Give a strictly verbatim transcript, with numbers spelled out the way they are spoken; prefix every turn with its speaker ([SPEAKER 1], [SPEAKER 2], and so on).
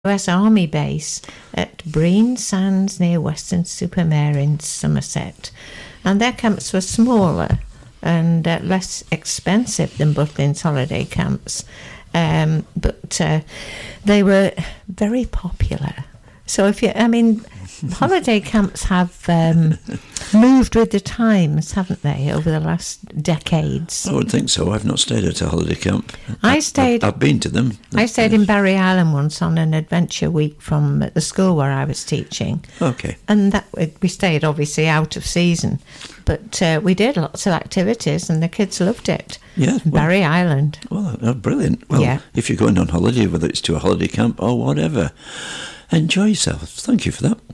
[SPEAKER 1] U S Army base at Breen Sands near Weston-super-Mare in Somerset, and their camps were smaller and uh, less expensive than Butlins holiday camps, um, but uh, they were very popular. So if you, I mean, holiday camps have um, moved with the times, haven't they, over the last decades?
[SPEAKER 2] I would think so. I've not stayed at a holiday camp.
[SPEAKER 1] I stayed.
[SPEAKER 2] I've, I've been to them.
[SPEAKER 1] I stayed in Barry Island once on an adventure week from the school where I was teaching.
[SPEAKER 2] Okay.
[SPEAKER 1] And that we stayed obviously out of season, but uh, we did lots of activities, and the kids loved it.
[SPEAKER 2] Yeah, well,
[SPEAKER 1] Barry Island.
[SPEAKER 2] Well, oh, brilliant. Well,
[SPEAKER 1] yeah.
[SPEAKER 2] If you're going on holiday, whether it's to a holiday camp or whatever, enjoy yourself. Thank you for that.